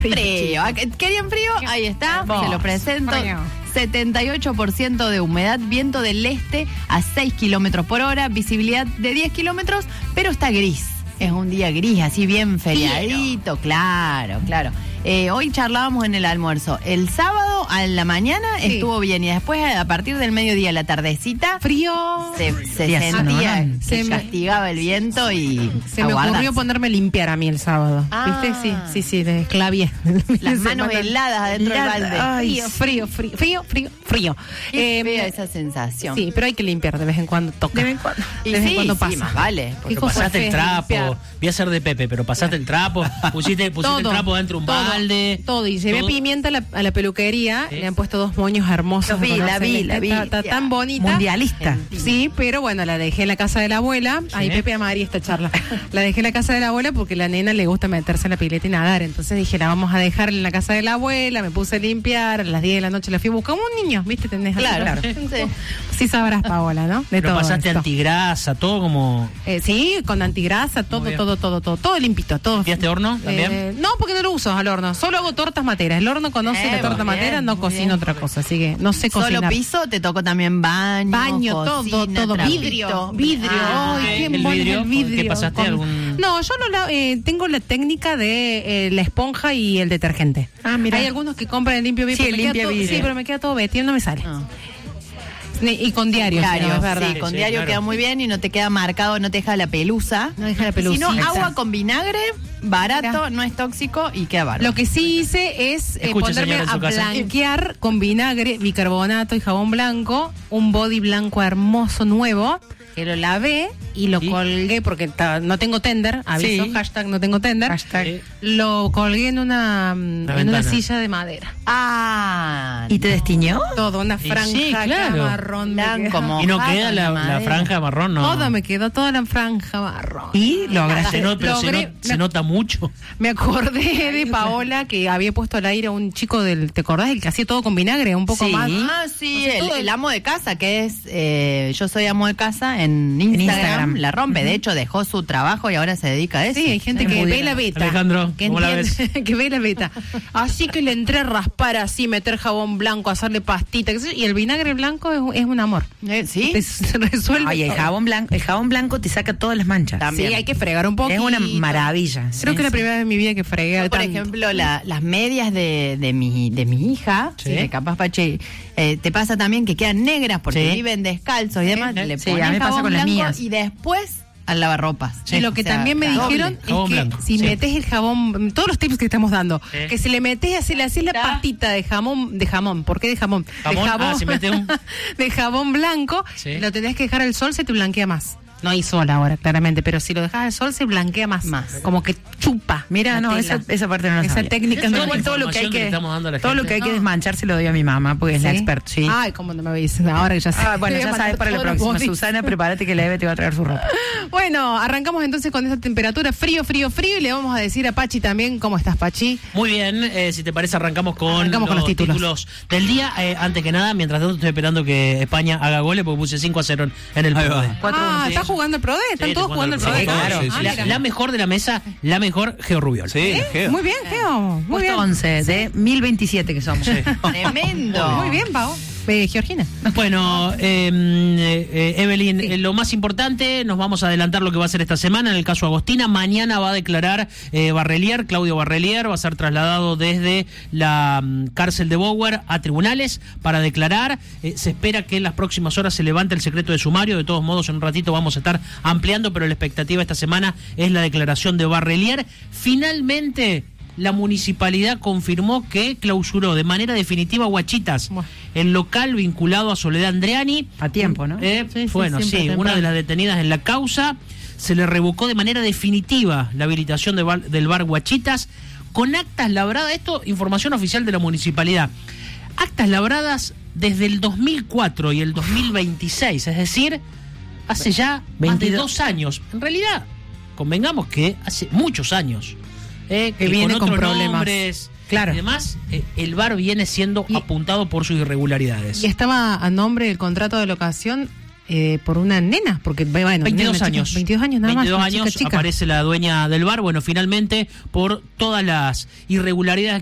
Frío. ¿Querían frío? Ahí está, se lo presento. Frío. 78% de humedad, viento del este a 6 kilómetros por hora, visibilidad de 10 kilómetros, pero está gris. Es un día gris, así bien feriadito, claro. Hoy charlábamos en el almuerzo. El sábado a la mañana estuvo bien y después a partir del mediodía, la tardecita, Frío. se sentía, se castigaba el viento y se me ocurrió ponerme a limpiar a mí el sábado. ¿Viste? Sí, de esclavié. Las manos heladas adentro del balde. Ay, frío. Qué fea esa sensación. Sí, pero hay que limpiar de vez en cuando, toca. De vez en cuando. De vez en cuando pasa. Más vale. Porque pasaste el trapo. Voy a ser de Pepe, pero pasaste el trapo. Pusiste el trapo dentro de un balde. Todo. Y llevé pimienta a la peluquería. Le han puesto 2 moños hermosos. La vi. Está tan bonita. Mundialista. Sí, pero bueno, la dejé en la casa de la abuela. Ahí Pepe amaría esta charla. La dejé en la casa de la abuela porque la nena le gusta meterse en la pileta y nadar. Entonces dije, la vamos a dejar en la casa de la abuela. Me puse a limpiar. A las 10 de la noche la fui a buscar como un niño, ¿viste? Tenés Claro. Sí sabrás, Paola, ¿no? De pero todo pasaste esto. antigrasa, todo como... Sí, con antigrasa, todo limpito, todo. ¿Limpiaste horno también? No, porque no lo uso al horno. Solo hago tortas materas. El horno conoce la torta matera, no cocino otra cosa. Así que no sé cocinar. ¿Solo piso? ¿Te tocó también baño, cocina, todo. Vidrio. Ay, qué ¿El bueno vidrio? el vidrio. ¿Qué pasaste? No, yo tengo la técnica de la esponja y el detergente. Mira. Hay algunos que compran el limpio vidrio. Sí, el limpio vidrio. Sí, pero me queda todo vetido, no me sale. Y con diario, Diario, es verdad. sí, con diario queda muy bien y no te queda marcado, no te deja la pelusa. No deja la pelusa. Si no, Exacto. agua con vinagre, barato, no es tóxico y queda bárbaro. Lo que sí hice es Escuche, ponerme señora, en a su casa. blanquear con vinagre, bicarbonato y jabón blanco, un body blanco hermoso nuevo, que lo lavé y lo colgué porque no tengo tender, aviso, hashtag no tengo tender, lo colgué en una silla de madera. ¿Y te destiñó? Todo, una franja marrón. Como ¿Y no queda la franja marrón? No. Toda me quedó, toda la franja marrón. ¿Y lograste? Se nota mucho. Me acordé de Paola que había puesto al aire a un chico ¿te acordás? El que hacía todo con vinagre, un poco más. Sí, el amo de casa, que es Yo Soy Amo de Casa en Instagram. La rompe, de hecho dejó su trabajo y ahora se dedica a eso. Sí, hay gente que ve la beta. Alejandro, que ¿cómo la ves? Que ve la beta. Así que le entré a raspar así, meter jabón blanco, hacerle pastita, qué sé yo, y el vinagre blanco es un amor. ¿Sí? Se resuelve. Ay, el jabón blanco te saca todas las manchas. También. Sí, hay que fregar un poco. Es una maravilla. Creo que es la primera vez en mi vida que fregué. Yo, por ejemplo, las medias de mi hija, que capaz, Pache, te pasa también que quedan negras porque viven descalzos y demás. Le pones a mí me pasa jabón con las blanco mías. y después al lavarropas. Y lo que también me dijeron es Jabón que blanco. si metes el jabón, todos los tips que estamos dando, que si le metes así, le haces la pastita de jamón. ¿Por qué de jamón? ¿Jamón? Si metes de jabón blanco, lo tenés que dejar al sol, se te blanquea más. No hay sol ahora, claramente, pero si lo dejas al sol se blanquea más. Como que chupa. Mira, no, esa parte no la sabía. Esa técnica no Igual todo lo que hay le estamos dando a la todo lo gente. que hay que desmanchar se lo doy a mi mamá porque es la experta. Sí. Ay, cómo no me dices ahora que ya sé. Bueno, ya sabes para la próxima. Susana, prepárate que la Eve te va a traer su ropa. Bueno, arrancamos entonces con esa temperatura frío y le vamos a decir a Pachi también. ¿Cómo estás, Pachi? Muy bien, si te parece arrancamos con los títulos del día. Antes que nada, mientras tanto estoy esperando que España haga goles porque puse 5-0 en el PRODE. ¿Está jugando el PRODE? ¿Están todos jugando el PRODE? Claro. La mejor de la mesa, la mejor Geo Rubiol. Sí, Geo. Muy bien, Geo. Muy bien. 11 de 1027 que somos. Tremendo. Muy bien, Pau. Georgina. Bueno, Evelyn, lo más importante, nos vamos a adelantar lo que va a ser esta semana en el caso Agostina. Mañana va a declarar Claudio Barrelier, va a ser trasladado desde la cárcel de Bower a tribunales para declarar. Se espera que en las próximas horas se levante el secreto de sumario. De todos modos, en un ratito vamos a estar ampliando, pero la expectativa esta semana es la declaración de Barrelier. Finalmente, la municipalidad confirmó que clausuró de manera definitiva Huachitas, el local vinculado a Soledad Andreani. A tiempo, ¿no? Una de las detenidas en la causa. Se le revocó de manera definitiva la habilitación del bar Huachitas con actas labradas. Esto, información oficial de la municipalidad. Actas labradas desde el 2004 y el 2026, es decir, hace ya más de 2 años. En realidad, convengamos que hace muchos años. Que viene con problemas. Nombres, claro. Además, el bar viene siendo apuntado por sus irregularidades. Y estaba a nombre del contrato de locación por una nena, porque bueno, 22 años. 22 años nada más. 22 años, chica. aparece la dueña del bar. Bueno, finalmente, por todas las irregularidades